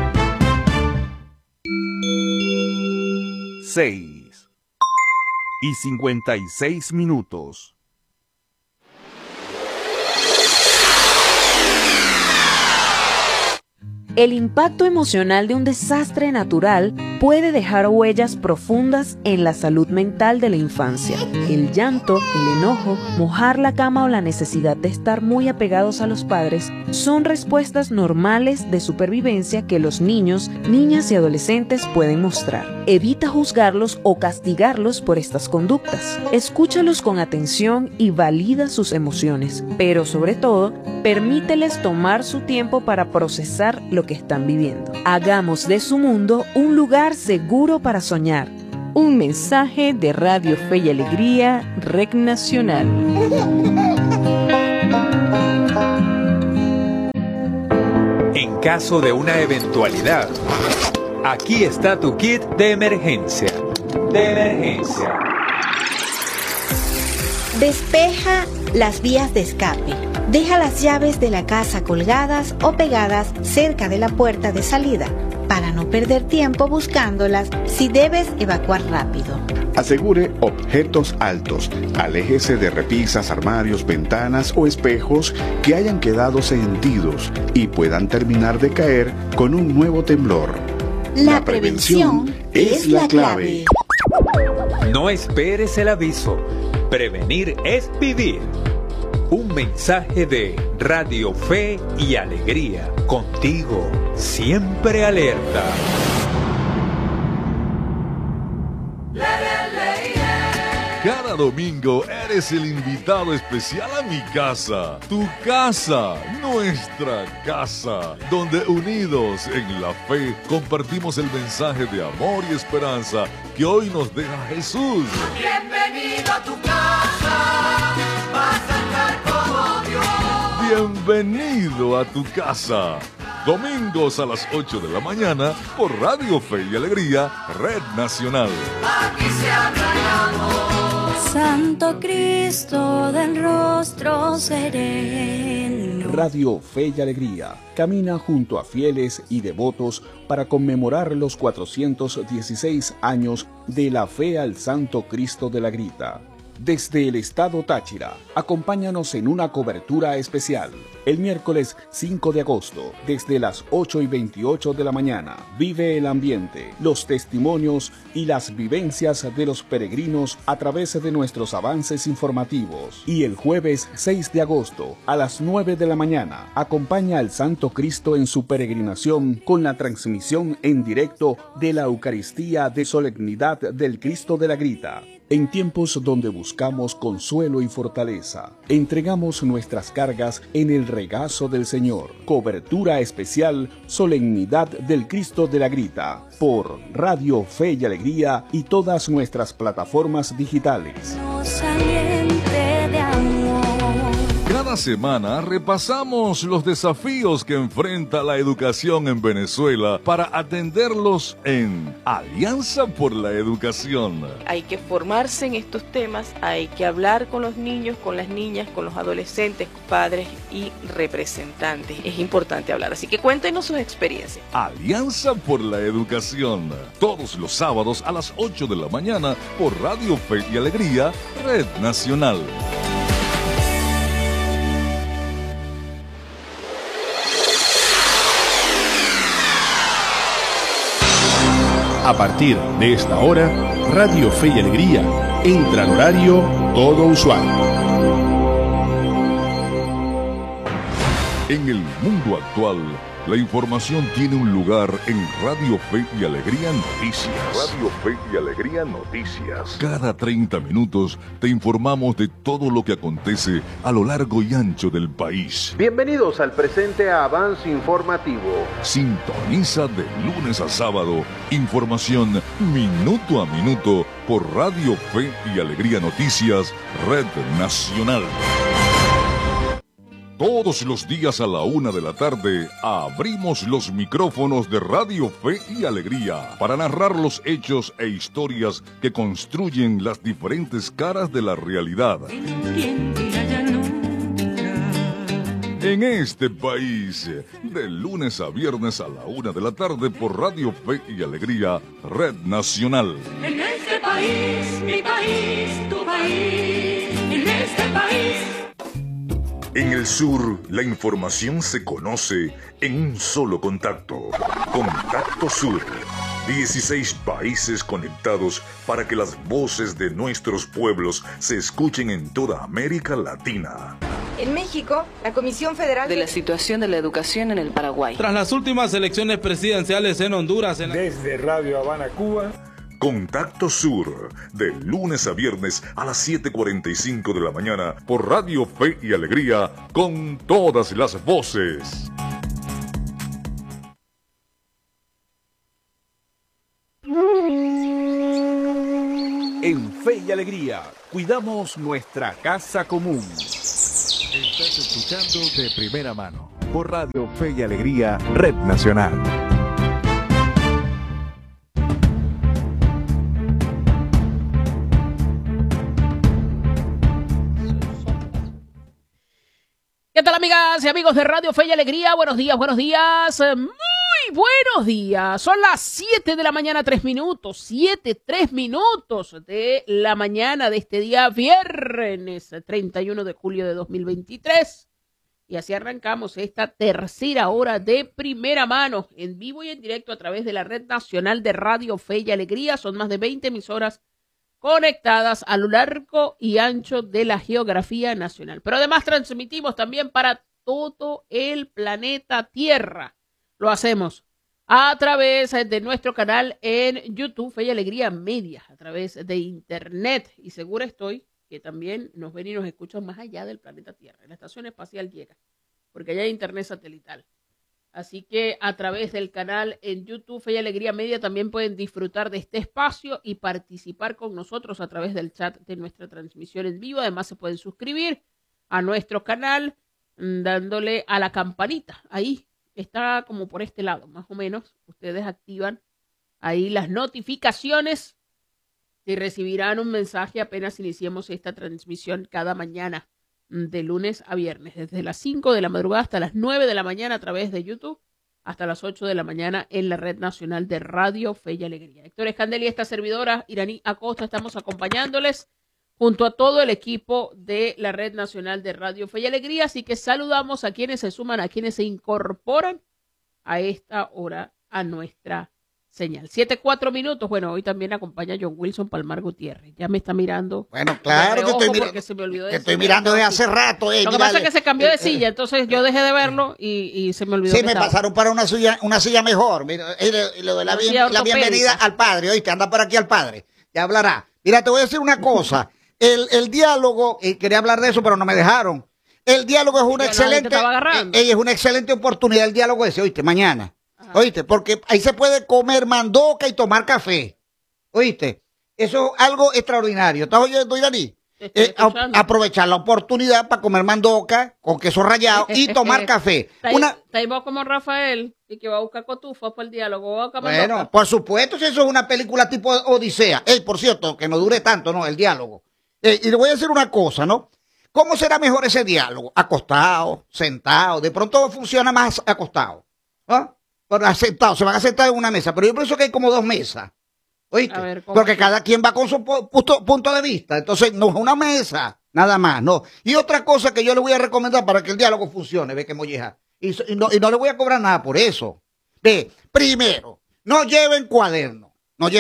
6:56. El impacto emocional de un desastre natural puede dejar huellas profundas en la salud mental de la infancia. El llanto, el enojo, mojar la cama o la necesidad de estar muy apegados a los padres son respuestas normales de supervivencia que los niños, niñas y adolescentes pueden mostrar. Evita juzgarlos o castigarlos por estas conductas. Escúchalos con atención y valida sus emociones, pero sobre todo, permíteles tomar su tiempo para procesar lo que están viviendo. Hagamos de su mundo un lugar seguro para soñar. Un mensaje de Radio Fe y Alegría, REC Nacional. En caso de una eventualidad, aquí está tu kit de emergencia. Despeja las vías de escape. Deja las llaves de la casa colgadas o pegadas cerca de la puerta de salida para no perder tiempo buscándolas si debes evacuar rápido. Asegure objetos altos. Aléjese de repisas, armarios, ventanas o espejos que hayan quedado sentidos y puedan terminar de caer con un nuevo temblor. La prevención es la clave. No esperes el aviso. Prevenir es vivir. Un mensaje de Radio Fe y Alegría. Contigo, siempre alerta. Cada domingo eres el invitado especial a mi casa, tu casa, nuestra casa, donde unidos en la fe compartimos el mensaje de amor y esperanza que hoy nos deja Jesús. Bienvenido a tu casa, vas a estar como Dios. Bienvenido a tu casa. Domingos a las 8 de la mañana por Radio Fe y Alegría, Red Nacional. Aquí se habla el amor. Santo Cristo del rostro sereno. Radio Fe y Alegría camina junto a fieles y devotos para conmemorar los 416 años de la fe al Santo Cristo de la Grita. Desde el estado Táchira, acompáñanos en una cobertura especial. El miércoles 5 de agosto, desde las 8:28 de la mañana, vive el ambiente, los testimonios y las vivencias de los peregrinos a través de nuestros avances informativos. Y el jueves 6 de agosto, a las 9 de la mañana, acompaña al Santo Cristo en su peregrinación con la transmisión en directo de la Eucaristía de Solemnidad del Cristo de la Grita. En tiempos donde buscamos consuelo y fortaleza, entregamos nuestras cargas en el regazo del Señor. Cobertura especial, Solemnidad del Cristo de la Grita, por Radio Fe y Alegría y todas nuestras plataformas digitales. Cada semana repasamos los desafíos que enfrenta la educación en Venezuela para atenderlos en Alianza por la Educación. Hay que formarse en estos temas, hay que hablar con los niños, con las niñas, con los adolescentes, padres y representantes. Es importante hablar, así que cuéntenos sus experiencias. Alianza por la Educación, todos los sábados a las 8 de la mañana por Radio Fe y Alegría, Red Nacional. A partir de esta hora, Radio Fe y Alegría entra en horario todo usuario. En el mundo actual, la información tiene un lugar en Radio Fe y Alegría Noticias. Radio Fe y Alegría Noticias. Cada 30 minutos te informamos de todo lo que acontece a lo largo y ancho del país. Bienvenidos al presente avance informativo. Sintoniza de lunes a sábado información minuto a minuto por Radio Fe y Alegría Noticias, Red Nacional. Todos los días a la 1 de la tarde abrimos los micrófonos de Radio Fe y Alegría para narrar los hechos e historias que construyen las diferentes caras de la realidad. En este país, de lunes a viernes a la 1 de la tarde por Radio Fe y Alegría, Red Nacional. En este país, mi país, tu país, en este país. En el sur, la información se conoce en un solo contacto. Contacto Sur. 16 países conectados para que las voces de nuestros pueblos se escuchen en toda América Latina. En México, la Comisión Federal de la Situación de la Educación en el Paraguay. Tras las últimas elecciones presidenciales en Honduras. Desde Radio Habana, Cuba. Contacto Sur, de lunes a viernes a las 7:45 de la mañana por Radio Fe y Alegría, con todas las voces. En Fe y Alegría, cuidamos nuestra casa común. Estás escuchando de primera mano por Radio Fe y Alegría, Red Nacional. ¿Qué tal, amigas y amigos de Radio Fe y Alegría? Buenos días, muy buenos días. Son las 7 de la mañana, 3 minutos, 3 minutos de la mañana de este día viernes 31 de julio de 2023. Y así arrancamos esta tercera hora de primera mano, en vivo y en directo a través de la Red Nacional de Radio Fe y Alegría. Son más de 20 emisoras conectadas a lo largo y ancho de la geografía nacional. Pero además transmitimos también para todo el planeta Tierra. Lo hacemos a través de nuestro canal en YouTube, Fe y Alegría Media, a través de Internet. Y seguro estoy que también nos ven y nos escuchan más allá del planeta Tierra. La estación espacial llega, porque allá hay Internet satelital. Así que a través del canal en YouTube, Fe y Alegría Media, también pueden disfrutar de este espacio y participar con nosotros a través del chat de nuestra transmisión en vivo. Además, se pueden suscribir a nuestro canal dándole a la campanita. Ahí está, como por este lado, más o menos. Ustedes activan ahí las notificaciones y recibirán un mensaje apenas iniciemos esta transmisión cada mañana, de lunes a viernes, desde las 5 de la madrugada hasta las 9 de la mañana a través de YouTube, hasta las 8 de la mañana en la Red Nacional de Radio Fe y Alegría. Héctor Escandel y esta servidora, Iraní Acosta, estamos acompañándoles junto a todo el equipo de la Red Nacional de Radio Fe y Alegría, así que saludamos a quienes se suman, a quienes se incorporan a esta hora a nuestra señal. 7:04 minutos. Bueno, hoy también acompaña John Wilson Palmar Gutiérrez. Ya me está mirando. Bueno, claro que estoy mirando desde hace rato. Lo que pasa es que se cambió de silla, entonces yo dejé de verlo y se me olvidó. Sí, me pasaron para una silla mejor. Mira, le doy la bienvenida al padre. Oíste, anda por aquí al padre. Ya hablará. Mira, te voy a decir una cosa. El diálogo, quería hablar de eso, pero no me dejaron. El diálogo es una excelente oportunidad. El diálogo ese, oíste, mañana. Oíste, porque ahí se puede comer mandoca y tomar café. Oíste, eso es algo extraordinario. ¿Estás oyendo, Iraní? Aprovechar la oportunidad para comer mandoca con queso rallado y tomar café. Está vos como Rafael y que va a buscar cotufas para el diálogo. Bueno, por supuesto, si eso es una película tipo Odisea. Por cierto, que no dure tanto, ¿no? El diálogo. Y le voy a decir una cosa, ¿no? ¿Cómo será mejor ese diálogo? Acostado, sentado. De pronto funciona más acostado. ¿Ah? Sentado, se van a sentar en una mesa, pero yo pienso que hay como 2 mesas, ¿oíste? Porque cada quien va con su punto de vista, entonces no es una mesa, nada más, no. Y otra cosa que yo le voy a recomendar para que el diálogo funcione, ve que molleja, y no le voy a cobrar nada por eso. Ve, primero, no lleven cuaderno,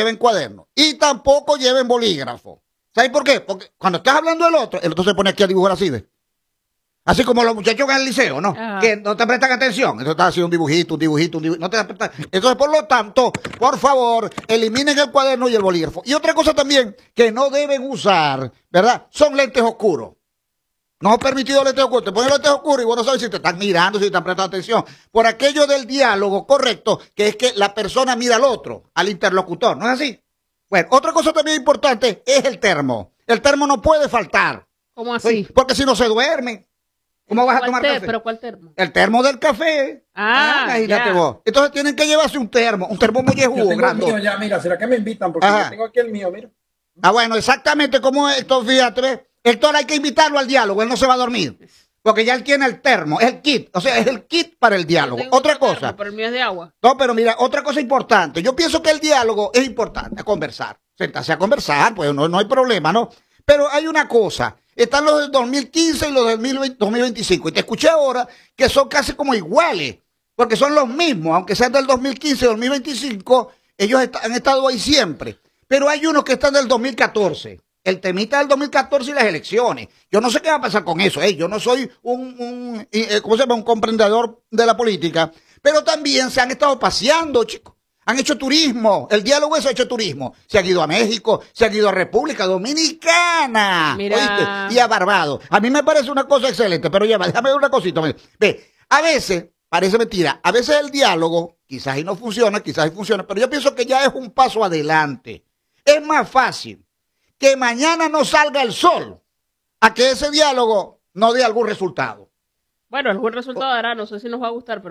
y tampoco lleven bolígrafo. ¿Sabes por qué? Porque cuando estás hablando del otro, el otro se pone aquí a dibujar así, ¿ves? Así como los muchachos en el liceo, ¿no? Que no te prestan atención. Entonces estás haciendo un dibujito. No te prestan. Entonces, por lo tanto, por favor, eliminen el cuaderno y el bolígrafo. Y otra cosa también que no deben usar, ¿verdad? Son lentes oscuros. No es permitido lentes oscuros. Te pones lentes oscuros y vos no sabes si te están mirando, si te están prestando atención. Por aquello del diálogo correcto, que es que la persona mira al otro, al interlocutor. ¿No es así? Bueno, otra cosa también importante es el termo. El termo no puede faltar. ¿Cómo así? Porque si no se duermen. ¿Cómo vas a tomar café? ¿Pero cuál termo? El termo del café. Imagínate vos. Entonces tienen que llevarse un termo mollejudo, grande. El mío ya, mira, ¿será que me invitan? Porque yo tengo aquí el mío, mira. Bueno, exactamente como Héctor, fíjate, ¿ves? Héctor hay que invitarlo al diálogo, él no se va a dormir. Porque ya él tiene el termo, es el kit, o sea, es el kit para el diálogo. Otra cosa. Termo, pero el mío es de agua. No, pero mira, otra cosa importante. Yo pienso que el diálogo es importante, a conversar. Sentarse a conversar, pues no hay problema, ¿no? Pero hay una cosa. Están los del 2015 y los del 2025. Y te escuché ahora que son casi como iguales, porque son los mismos, aunque sean del 2015 y 2025, Ellos han estado ahí siempre. Pero hay unos que están del 2014. El temita del 2014 y las elecciones. Yo no sé qué va a pasar con eso. Yo no soy un comprendedor de la política. Pero también se han estado paseando, chicos. Han hecho turismo. El diálogo eso ha hecho turismo. Se han ido a México, se han ido a República Dominicana. Mira. ¿Oíste? Y a Barbados. A mí me parece una cosa excelente. Pero ya, déjame ver una cosita. Ve, a veces, parece mentira, a veces el diálogo, quizás ahí no funciona, quizás ahí funciona, pero yo pienso que ya es un paso adelante. Es más fácil que mañana no salga el sol a que ese diálogo no dé algún resultado. Bueno, algún resultado dará, no sé si nos va a gustar, pero